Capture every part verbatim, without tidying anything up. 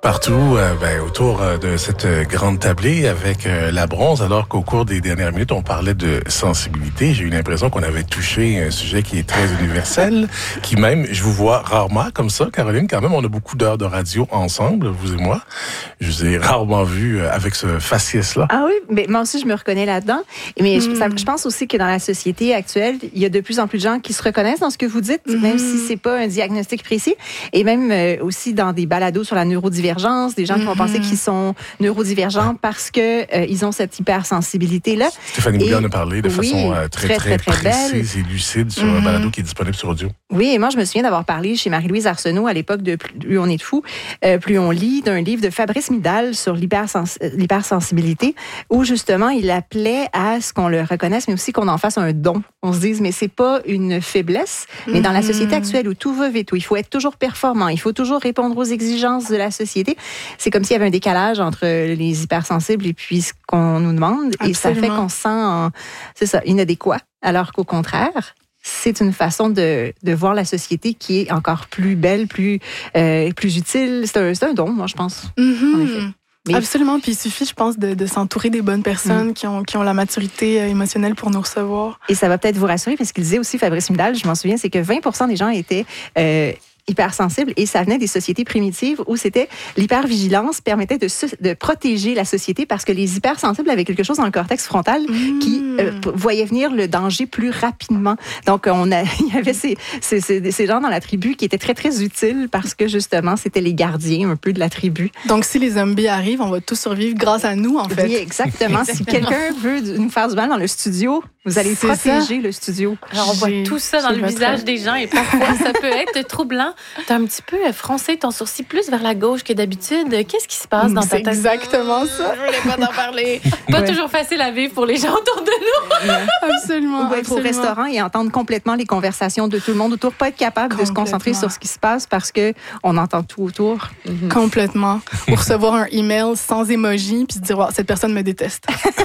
Partout, euh, ben, autour euh, de cette euh, grande tablée avec euh, la bronze, alors qu'au cours des dernières minutes, on parlait de sensibilité. J'ai eu l'impression qu'on avait touché un sujet qui est très universel, qui même, je vous vois rarement comme ça, Caroline, quand même, on a beaucoup d'heures de radio ensemble, vous et moi. Je vous ai rarement vu euh, avec ce faciès-là. Ah oui, mais moi aussi, je me reconnais là-dedans. Mais mm. je, ça, je pense aussi que dans la société actuelle, il y a de plus en plus de gens qui se reconnaissent dans ce que vous dites, mm. même si c'est pas un diagnostic précis. Et même euh, aussi dans des balados sur la neurodivergence, des gens qui vont penser qu'ils sont neurodivergents parce que euh, ils ont cette hypersensibilité-là. Stéphanie Boulian en a parlé de oui, façon euh, très, très, très, très précise belle. et lucide sur mm-hmm. un balado qui est disponible sur audio. Oui, et moi, je me souviens d'avoir parlé chez Marie-Louise Arsenault à l'époque de Plus on est de fous, euh, plus on lit, d'un livre de Fabrice Midal sur l'hypersens- l'hypersensibilité, où justement, il appelait à ce qu'on le reconnaisse, mais aussi qu'on en fasse un don. On se dise, mais c'est pas une faiblesse, mais mm-hmm. dans la société actuelle où tout va vite, où il faut être toujours performant, il faut toujours répondre aux exigences de la société, c'est comme s'il y avait un décalage entre les hypersensibles et puis ce qu'on nous demande. Absolument. Et ça fait qu'on se sent, en, c'est ça, inadéquat. Alors qu'au contraire, c'est une façon de, de voir la société qui est encore plus belle, plus, euh, plus utile. C'est un, c'est un don, moi, je pense. Mm-hmm. En effet. Mais... Absolument. Puis il suffit, je pense, de, de s'entourer des bonnes personnes mm. qui, ont, qui ont la maturité euh, émotionnelle pour nous recevoir. Et ça va peut-être vous rassurer, parce qu'il disait aussi, Fabrice Midal, je m'en souviens, c'est que vingt pour cent des gens étaient... Euh, hypersensibles, et ça venait des sociétés primitives où c'était l'hypervigilance permettait de, se, de protéger la société parce que les hypersensibles avaient quelque chose dans le cortex frontal mmh. qui euh, voyait venir le danger plus rapidement. Donc, on a, il y avait ces, ces, ces, ces gens dans la tribu qui étaient très, très utiles parce que, justement, c'était les gardiens un peu de la tribu. Donc, si les zombies arrivent, on va tous survivre grâce à nous, en fait. Oui, exactement. Si quelqu'un veut nous faire du mal dans le studio, vous allez c'est protéger ça. le studio. Alors, on voit tout ça dans le visage des gens et parfois, ça peut être troublant. T'as un petit peu froncé ton sourcil plus vers la gauche que d'habitude. Qu'est-ce qui se passe dans ta tête? C'est exactement ça. Je voulais pas t'en parler. Pas ouais. toujours facile à vivre pour les gens autour de nous. Ouais. Absolument. Ou être absolument. au restaurant et entendre complètement les conversations de tout le monde autour. Pas être capable de se concentrer sur ce qui se passe parce qu'on entend tout autour. Mm-hmm. Complètement. Ou recevoir un email sans émoji puis se dire wow, cette personne me déteste.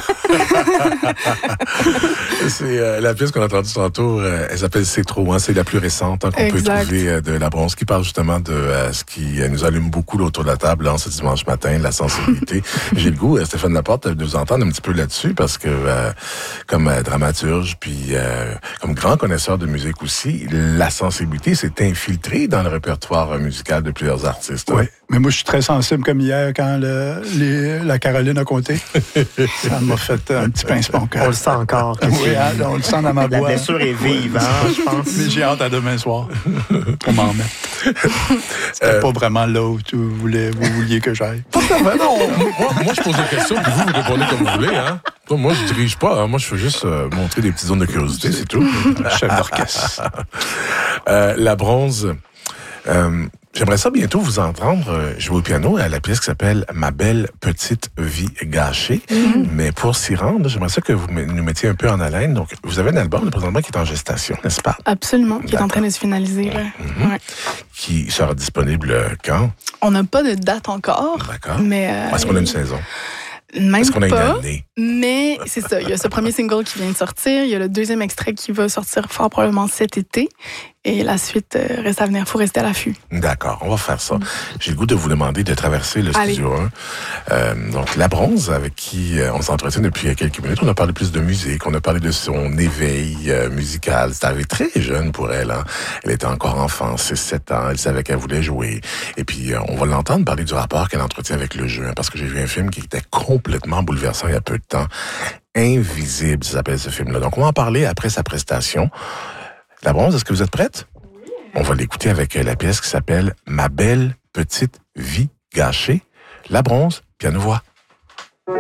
C'est euh, la pièce qu'on a entendue tantôt. Euh, elle s'appelle C'est trop. Hein, c'est la plus récente hein, qu'on exact. peut trouver euh, de la bronze, qui parle justement de euh, ce qui euh, nous allume beaucoup là, autour de la table là, en ce dimanche matin, la sensibilité. J'ai le goût, euh, Stéphane Laporte, de vous entendre un petit peu là-dessus parce que euh, comme euh, dramaturge puis euh, comme grand connaisseur de musique aussi, la sensibilité s'est infiltrée dans le répertoire musical de plusieurs artistes. Oui, hein. Mais moi je suis très sensible comme hier quand le, les, la Caroline a compté. Ça m'a fait un petit pincement. On le sent encore. Oui, hein, on le sent dans ma voix. La blessure est vive, hein, je pense. Mais j'ai hâte à demain soir pour m'en mettre. C'était euh, pas vraiment là où tu voulais, vous vouliez que j'aille. Pas vraiment. moi, moi, je pose des questions, puis vous, vous répondez comme vous voulez. Hein. Moi, je dirige pas. Hein. Moi, je fais juste euh, montrer des petites zones de curiosité, c'est tout. Chef d'orchestre. euh, la bronze... Euh, J'aimerais ça bientôt vous entendre euh, jouer au piano à la pièce qui s'appelle « Ma belle petite vie gâchée mm-hmm. ». Mais pour s'y rendre, j'aimerais ça que vous nous mettiez un peu en haleine. Donc, vous avez un album, présentement, qui est en gestation, n'est-ce pas? Absolument, qui D'accord. est en train de se finaliser. Là. Mm-hmm. Ouais. Qui sera disponible quand? On n'a pas de date encore. D'accord. Mais euh, Est-ce qu'on a une saison? Même Est-ce qu'on a pas, une année? Mais c'est ça. Il y a ce premier single qui vient de sortir. Il y a le deuxième extrait qui va sortir fort probablement cet été. Et la suite euh, reste à venir. Il faut rester à l'affût. D'accord, on va faire ça. J'ai le goût de vous demander de traverser le Allez. studio un. Euh, donc, la bronze, avec qui euh, on s'entretient depuis quelques minutes. On a parlé plus de musique. On a parlé de son éveil euh, musical. C'était arrivé très jeune pour elle. Hein. Elle était encore enfant, six sept ans. Elle savait qu'elle voulait jouer. Et puis, euh, on va l'entendre parler du rapport qu'elle entretient avec le jeu. Hein, parce que j'ai vu un film qui était complètement bouleversant il y a peu de temps. Invisible, ça s'appelle ce film-là. Donc, on va en parler après sa prestation. La bronze, est-ce que vous êtes prête? Oui. On va l'écouter avec la pièce qui s'appelle « Ma belle petite vie gâchée ». La bronze, piano-voix.